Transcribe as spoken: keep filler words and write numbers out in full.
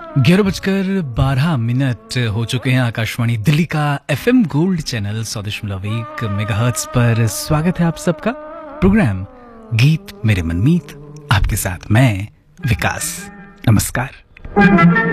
ग्यारह बजकर बारह मिनट हो चुके हैं। आकाशवाणी दिल्ली का एफएम गोल्ड चैनल सौ दशमलव एक मेगाहर्ट्ज पर स्वागत है आप सबका। प्रोग्राम गीत मेरे मनमीत, आपके साथ मैं विकास। नमस्कार।